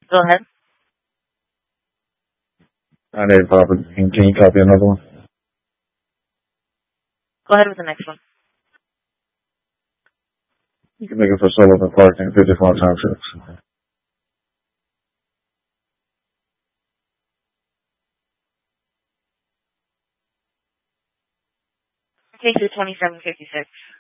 Go ahead. I need Papa. Can you copy another one? Go ahead with the next one. You can make it for Sullivan Park and 54 townships. Case is 2756.